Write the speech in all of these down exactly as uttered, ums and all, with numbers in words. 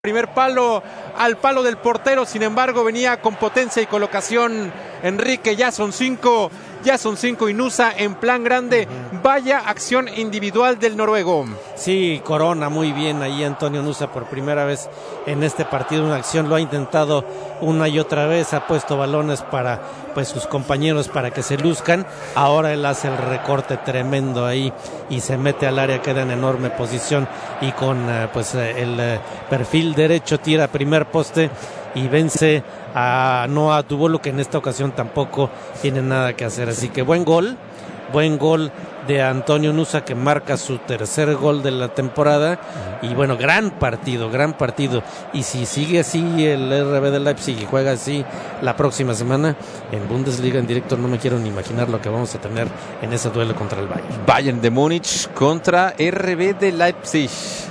Primer palo al palo del portero, sin embargo venía con potencia y colocación Enrique. Ya son cinco, ya son cinco y Nusa en plan grande. Vaya acción individual del noruego. Sí, corona muy bien ahí Antonio Nusa por primera vez en este partido, una acción, lo ha intentado una y otra vez, ha puesto balones para pues sus compañeros para que se luzcan. Ahora él hace el recorte tremendo ahí y se mete al área, queda en enorme posición y con uh, pues el uh, perfil derecho tira primer poste y vence a Noah Tubolo, que en esta ocasión tampoco tiene nada que hacer. Así que buen gol, buen gol de Antonio Nusa, que marca su tercer gol de la temporada. Y bueno, gran partido, gran partido. Y si sigue así el R B de Leipzig y juega así la próxima semana en Bundesliga en directo, no me quiero ni imaginar lo que vamos a tener en ese duelo contra el Bayern. Bayern de Múnich contra R B de Leipzig.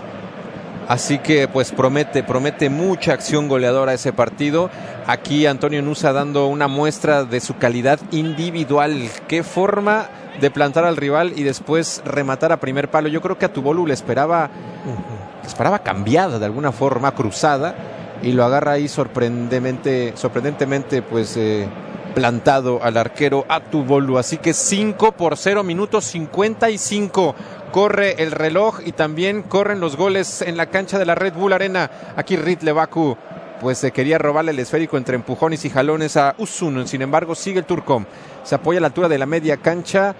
Así que pues promete, promete mucha acción goleadora ese partido. Aquí Antonio Nusa dando una muestra de su calidad individual. Qué forma de plantar al rival y después rematar a primer palo. Yo creo que a Tubolo le esperaba, uh-huh. le esperaba cambiada de alguna forma, cruzada, y lo agarra ahí sorprendentemente, sorprendentemente pues eh, plantado al arquero a Tubolo. Así que cinco por cero, minutos cincuenta y cinco. Corre el reloj y también corren los goles en la cancha de la Red Bull Arena. Aquí Riedle Baku pues se quería robarle el esférico entre empujones y jalones a Uzun. Sin embargo sigue el turco, se apoya a la altura de la media cancha.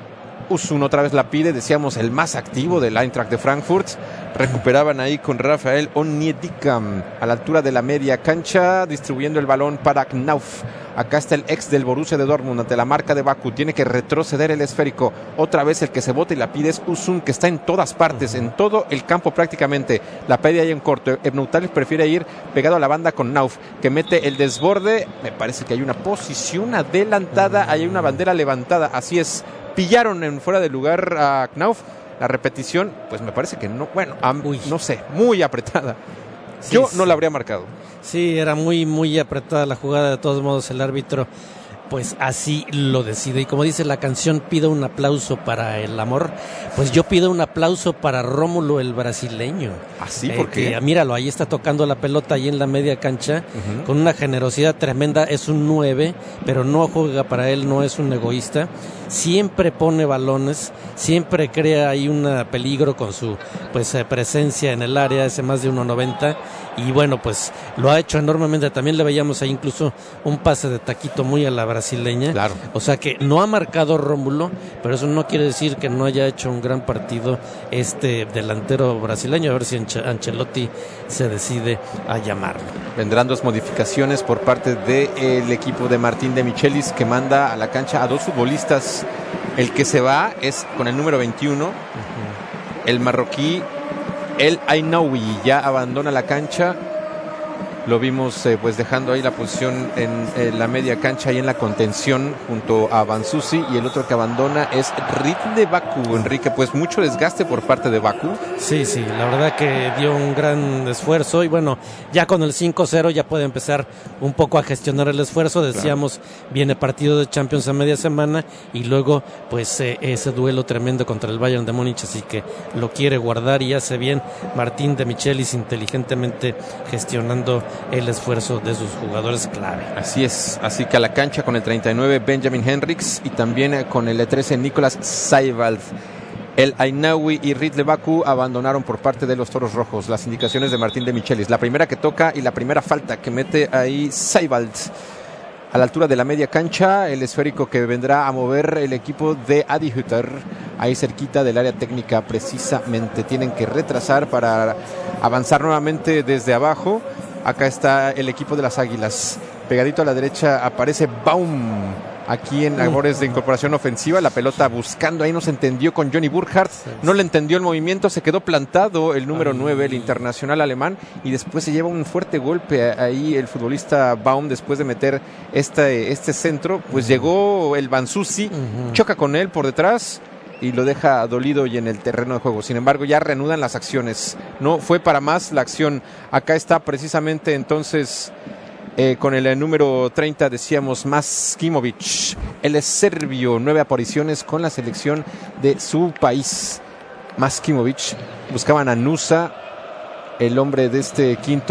Uzun otra vez la pide, decíamos el más activo del Eintracht de Frankfurt. Recuperaban ahí con Rafael Onyedika a la altura de la media cancha, distribuyendo el balón para Knauf. Acá está el ex del Borussia de Dortmund ante la marca de Baku. Tiene que retroceder el esférico. Otra vez el que se bota y la pide es Uzun, que está en todas partes, en todo el campo prácticamente. La pide ahí en corto. Ebnoutales prefiere ir pegado a la banda con Knauf, que mete el desborde. Me parece que hay una posición adelantada, hay una bandera levantada. Así es. Pillaron en fuera de lugar a Knauf. La repetición, pues me parece que no, bueno, um, no sé, muy apretada. Sí, Yo sí. no la habría marcado. Sí, era muy, muy apretada la jugada. De todos modos, el árbitro, pues así lo decide. Y como dice la canción, pido un aplauso para el amor. Pues yo pido un aplauso para Rómulo, el brasileño. ¿Así? ¿Por qué? Que, míralo, ahí está tocando la pelota ahí en la media cancha, uh-huh. con una generosidad tremenda. Es un nueve, pero no juega para él, no es un egoísta. Siempre pone balones, siempre crea ahí un peligro con su pues eh, presencia en el área, ese más de uno noventa. Y bueno, pues lo ha hecho enormemente. También le veíamos ahí incluso un pase de taquito muy a la brasileña. Claro. O sea que no ha marcado Rómulo, pero eso no quiere decir que no haya hecho un gran partido este delantero brasileño. A ver si Ancelotti se decide a llamarlo. Vendrán dos modificaciones por parte del equipo de Martín de Michelis, que manda a la cancha a dos futbolistas. El que se va es con el número veintiuno, uh-huh. el marroquí El Ainaoui, ya abandona la cancha. Lo vimos eh, pues dejando ahí la posición en, en la media cancha y en la contención junto a Banzuzi, y el otro que abandona es Riedle Baku. Enrique, pues mucho desgaste por parte de Baku. Sí, sí, la verdad que dio un gran esfuerzo y bueno, ya con el cinco cero ya puede empezar un poco a gestionar el esfuerzo. Decíamos, claro. Viene partido de Champions a media semana y luego pues eh, ese duelo tremendo contra el Bayern de Múnich, así que lo quiere guardar y hace bien Martín de Michelis inteligentemente gestionando el esfuerzo de sus jugadores clave. Así es, así que a la cancha con el treinta y nueve Benjamin Henriks y también con el trece Nicolas Seiwald. El Ainaoui y Riedle Baku abandonaron por parte de los Toros Rojos. Las indicaciones de Martín de Michelis, la primera que toca y la primera falta que mete ahí Seiwald a la altura de la media cancha. El esférico que vendrá a mover el equipo de Adi Hütter, ahí cerquita del área técnica precisamente. Tienen que retrasar para avanzar nuevamente desde abajo. Acá está el equipo de las Águilas. Pegadito a la derecha aparece Baum. Aquí en labores de incorporación ofensiva. La pelota buscando. Ahí no se entendió con Johnny Burkhardt. No le entendió el movimiento. Se quedó plantado el número nueve, el internacional alemán. Y después se lleva un fuerte golpe ahí el futbolista Baum después de meter este, este centro. Pues uh-huh. llegó el Banzuzi. Uh-huh. Choca con él por detrás y lo deja dolido y en el terreno de juego. Sin embargo, ya reanudan las acciones. No fue para más la acción. Acá está precisamente entonces eh, con el, el número treinta, decíamos, Maskimovic. Él es serbio, nueve apariciones con la selección de su país. Maskimovic. Buscaban a Nusa. el hombre de este quinto